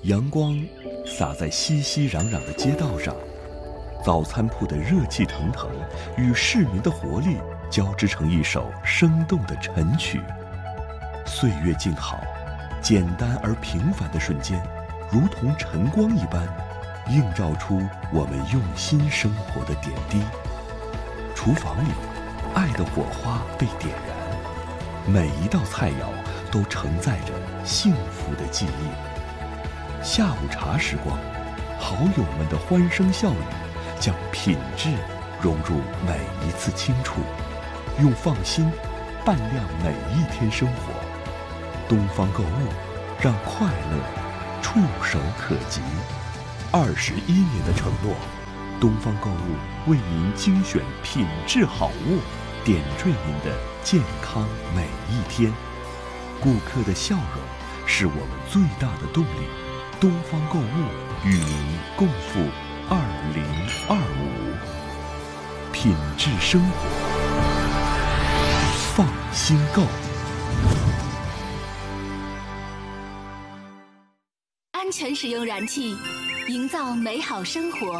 阳光洒在熙熙攘攘的街道上，早餐铺的热气腾腾与市民的活力交织成一首生动的晨曲。岁月静好，简单而平凡的瞬间，如同晨光一般，映照出我们用心生活的点滴。厨房里，爱的火花被点燃，每一道菜肴都承载着幸福的记忆。下午茶时光，好友们的欢声笑语，将品质融入每一次清楚，用放心伴亮每一天生活。东方购物，让快乐触手可及。21年的承诺，东方购物为您精选品质好物，点缀您的健康每一天。顾客的笑容是我们最大的动力。东方购物与您共赴2025，品质生活，放心购。 安全使用燃气，营造美好生活。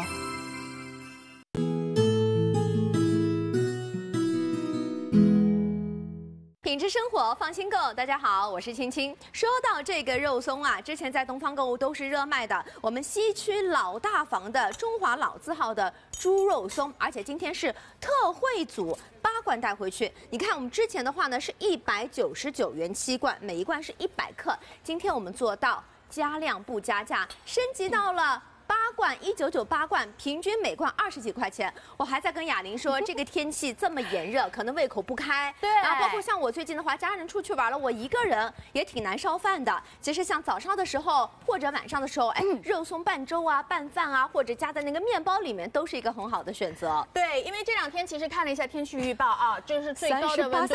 品质生活，放心购。大家好，我是青青。说到这个肉松啊，之前在东方购物都是热卖的。我们西区老大房的中华老字号的猪肉松，而且今天是特惠组8罐带回去。你看我们之前的话呢是199元7罐，每一罐是100克。今天我们做到加量不加价，升级到了8罐，1998罐，平均每罐20几块钱。我还在跟雅玲说，这个天气这么炎热，可能胃口不开。对。然后包括像我最近的话，家人出去玩了，我一个人也挺难烧饭的。其实像早上的时候或者晚上的时候，肉松拌粥啊、拌饭啊，或者加在那个面包里面，都是一个很好的选择。 对，因为这2天其实看了一下天气预报啊，就是最高的温度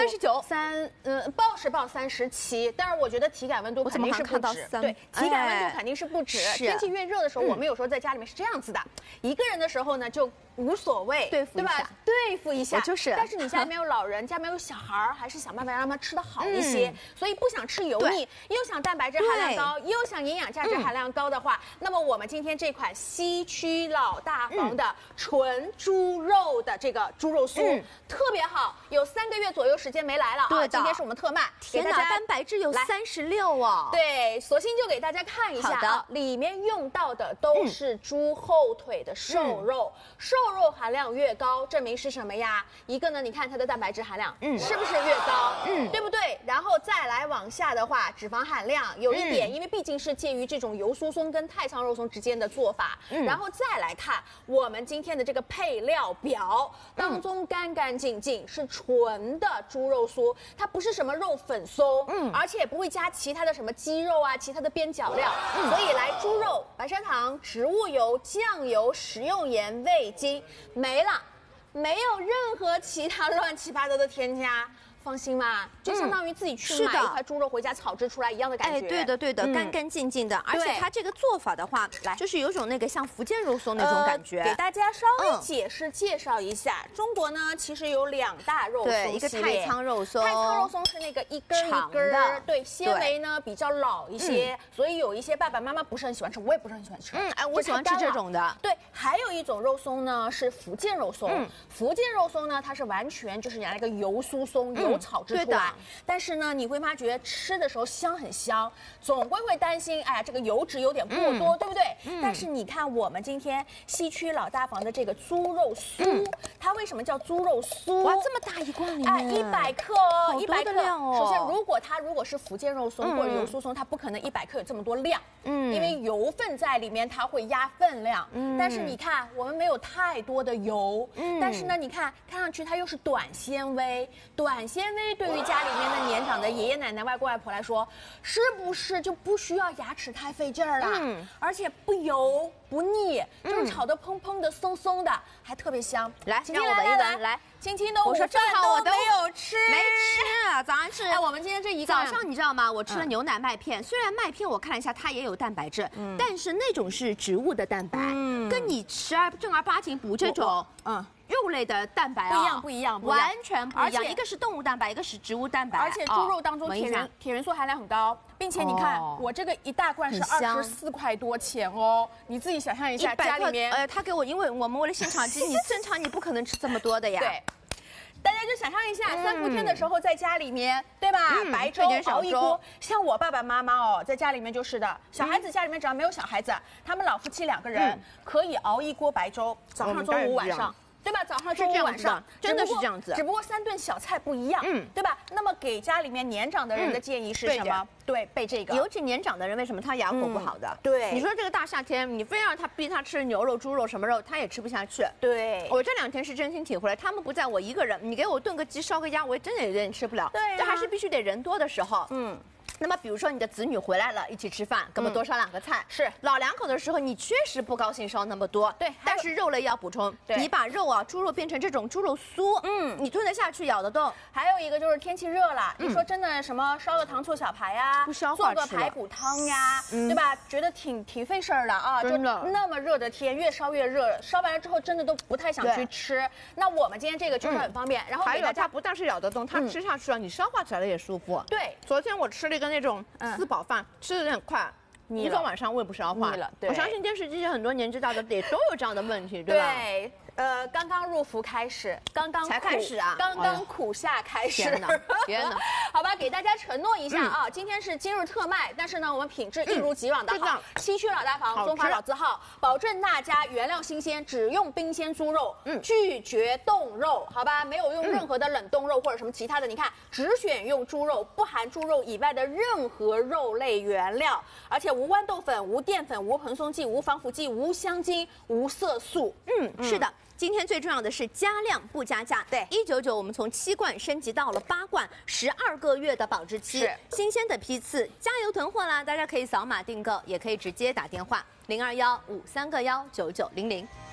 39， 报是报37，但是我觉得体感温度肯定是不止。对，体感温度肯定是不止。天气越热的时候，我们有时候在家里面是这样子的，一个人的时候呢就无所谓， 对吧？ 对付一下， 我就是。 但是你家没有老人，家没有小孩，还是想办法让他吃得好一些。所以不想吃油腻，又想蛋白质含量高，又想营养价值含量高的话，那么我们今天这款西区老大房的纯猪肉的这个猪肉酥特别好，有3个月左右时间没来了啊。今天是我们特卖， 天哪，蛋白质有36哦。 对，索性就给大家看一下啊，里面用到的都是猪后腿的瘦肉，瘦肉含量越高，证明是什么呀？一个呢，你看它的蛋白质含量，是不是越高？对不对？然后再来往下的话，脂肪含量有一点，因为毕竟是介于这种油酥松跟太仓肉松之间的做法。然后再来看我们今天的这个配料表当中，干干净净是纯的猪肉酥，它不是什么肉粉松，而且也不会加其他的什么鸡肉啊、其他的边角料。所以来猪肉、白砂糖、植物油、酱油、食用盐、味精没了，没有任何其他乱七八糟的添加。放心嘛，就相当于自己去买一块猪肉回家炒制出来一样的感觉。 对的对的，干干净净的，而且它这个做法的话，就是有种那个像福建肉松那种感觉。 给大家稍微介绍一下，中国呢其实有2大肉松系列， 一个太仓肉松， 太仓肉松是那个一根一根的，对，纤维呢比较老一些，所以有一些爸爸妈妈不是很喜欢吃，我也不是很喜欢吃。 我喜欢吃这种的。 对，还有一种肉松呢是福建肉松，福建肉松呢它是完全就是拿那个油酥松油炒制出来，但是呢，你会发觉吃的时候香很香，总归会担心，哎呀，这个油脂有点过多，对不对？但是你看我们今天西区老大房的这个猪肉酥，它为什么叫猪肉酥？ 哇，这么大一罐里面 ，100克哦，100克量哦。 首先，如果是福建肉松或者油酥松，它不可能100克有这么多量，因为油分在里面，它会压分量。但是你看，我们没有太多的油，但是呢，你看上去它又是短纤维，短纤维对于家里面的年长的爷爷奶奶、外公外婆来说，是不是就不需要牙齿太费劲儿了？而且不油不腻，就是炒得蓬蓬的、松松的，还特别香。 来，让我闻一闻。来， 青青的午饭都没有吃， 没吃啊，早上吃。 哎，我们今天这一早上你知道吗？我吃了牛奶麦片，虽然麦片我看了一下它也有蛋白质，但是那种是植物的蛋白，跟你正儿八经补这种， 肉类的蛋白不一样， 完全不一样。 而且一个是动物蛋白，一个是植物蛋白。 而且猪肉当中铁元素含量很高，并且你看我这个一大罐是24块多钱哦，你自己想象一下，家里面他给我，因为我们为了现场鸡，你正常你不可能吃这么多的呀。 对。大家就想象一下，3伏天的时候在家里面，对吧？白粥熬一锅，像我爸爸妈妈哦，在家里面就是的。小孩子家里面只要没有小孩子，他们老夫妻2个人可以熬一锅白粥，早上、中午、晚上。对吧？早上、中午、晚上， 真的是这样子。 只不过3顿小菜不一样，对吧？那么给家里面年长的人的建议是什么？对，备这个。 尤其年长的人，为什么他牙口不好的？ 对， 你说这个大夏天，你非要逼他吃牛肉、猪肉什么肉，他也吃不下去。 对， 我这2天是真心体会了，他们不在我一个人，你给我炖个鸡、烧个鸭，我真的有点吃不了。 对， 这还是必须得人多的时候。那么比如说你的子女回来了，一起吃饭，给我们多烧2个菜。 是老2口的时候，你确实不高兴烧那么多。 对， 但是肉类要补充。 对， 你把肉啊，猪肉变成这种猪肉酥，你吞得下去，咬得动。 还有一个就是天气热了，你说真的什么烧个糖醋小排呀， 不消化， 做个排骨汤呀，对吧？觉得挺费事儿的啊， 真的。 那么热的天，越烧越热，烧完了之后真的都不太想去吃。那我们今天这个就是很方便，然后还有它不但是咬得动，它吃下去了，你消化起来也舒服。 对， 昨天我吃了一个那种4宝饭，吃的有点快，一个晚上胃不消化了。 我相信电视机前很多年纪大的也都有这样的问题，对吧？ 对。刚刚入伏开始，才开始啊，刚刚苦夏开始。 天哪！ 好吧，给大家承诺一下啊，今天是今日特卖，但是呢，我们品质一如既往的好。西区老大房，中华老字号，保证大家原料新鲜，只用冰鲜猪肉，拒绝冻肉，好吧？没有用任何的冷冻肉或者什么其他的，你看，只选用猪肉，不含猪肉以外的任何肉类原料，而且无豌豆粉、无淀粉、无蓬松剂、无防腐剂、无香精、无色素。 是的。今天最重要的是加量不加价， 对 ，199我们从7罐升级到了8罐，12个月的保质期， 是新鲜的批次，加油囤货啦！大家可以扫码订购，也可以直接打电话0215319900。